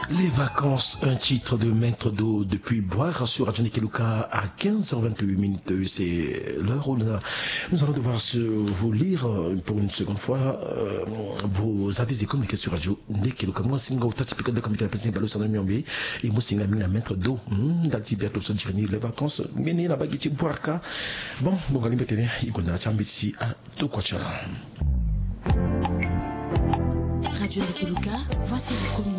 Les vacances, un titre de maître d'eau depuis boire sur Radio Nikeluka à 15h28. C'est l'heure où nous allons devoir vous lire pour une seconde fois vos avis et communiqués sur Radio Nikeluka. Moi, c'est un typique de communiquer la personne balo sans miombe et moi c'est un maître d'eau d'Altiberto Santirani. Les vacances, mener la baguette boire ka. Bon, on va mettre il y a chambiti à tout quoi. Radio Nikeluka, voici le communiqué.